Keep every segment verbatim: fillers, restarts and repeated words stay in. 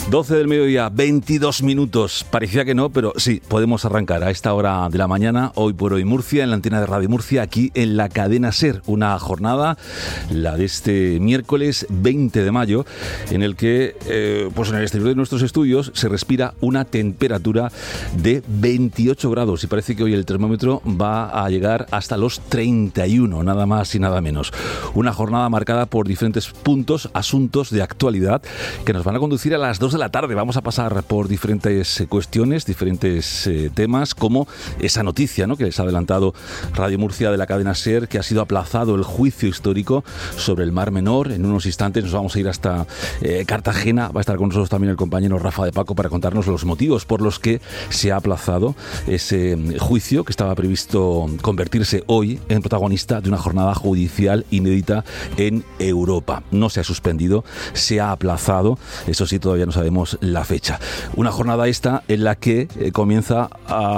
doce del mediodía, veintidós minutos. Parecía que no, pero sí, podemos arrancar a esta hora de la mañana, hoy por hoy Murcia, en la antena de Radio Murcia, aquí en la cadena SER. Una jornada, la de este miércoles veinte de mayo, en el que, eh, pues en el exterior de nuestros estudios se respira una temperatura de veintiocho grados y parece que hoy el termómetro va a llegar hasta los treinta y uno, nada más y nada menos. Una jornada marcada por diferentes puntos, asuntos de actualidad que nos van a conducir a las dos de la tarde. Vamos a pasar por diferentes cuestiones, diferentes eh, temas, como esa noticia, ¿no?, que les ha adelantado Radio Murcia de la cadena SER, que ha sido aplazado el juicio histórico sobre el Mar Menor. En unos instantes nos vamos a ir hasta eh, Cartagena. Va a estar con nosotros también el compañero Rafa de Paco para contarnos los motivos por los que se ha aplazado ese juicio que estaba previsto convertirse hoy en protagonista de una jornada judicial inédita en Europa. No se ha suspendido, se ha aplazado, eso sí, todavía no sabemos la fecha. Una jornada esta en la que eh, comienza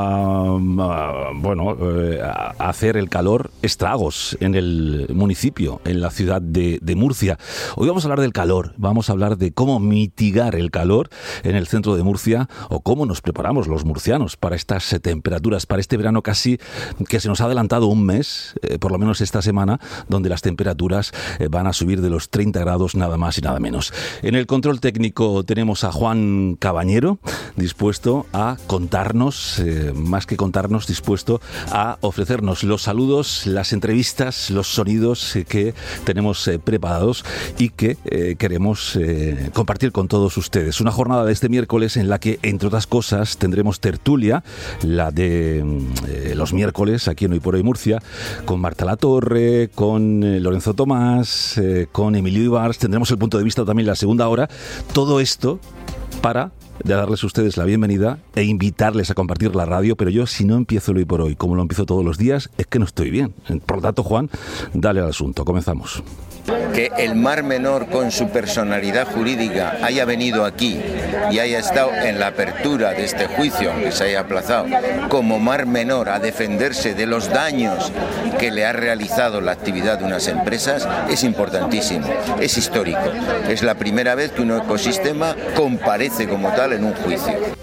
a, a bueno, eh, a hacer el calor estragos en el municipio, en la ciudad de, de Murcia. Hoy vamos a hablar del calor, vamos a hablar de cómo mitigar el calor en el centro de Murcia o cómo nos preparamos los murcianos para estas eh, temperaturas, para este verano casi que se nos ha adelantado un mes, eh, por lo menos esta semana, donde las temperaturas eh, van a subir de los treinta grados nada más y nada menos. En el control técnico tenemos a Juan Cabañero, dispuesto a contarnos, eh, más que contarnos, dispuesto a ofrecernos los saludos, las entrevistas, los sonidos eh, que tenemos eh, preparados y que eh, queremos eh, compartir con todos ustedes. Una jornada de este miércoles en la que, entre otras cosas, tendremos tertulia, la de eh, los miércoles, aquí en Hoy por Hoy Murcia, con Marta Latorre, con eh, Lorenzo Tomás, eh, con Emilio Ibars. Tendremos el punto de vista también en la segunda hora. Todo esto para de darles a ustedes la bienvenida e invitarles a compartir la radio, pero yo, si no empiezo el Hoy por Hoy como lo empiezo todos los días, es que no estoy bien. Por lo tanto, Juan, dale al asunto. Comenzamos. Que el Mar Menor, con su personalidad jurídica, haya venido aquí y haya estado en la apertura de este juicio, aunque se haya aplazado, como Mar Menor, a defenderse de los daños que le ha realizado la actividad de unas empresas, es importantísimo, es histórico. Es la primera vez que un ecosistema comparece como tal en un juicio.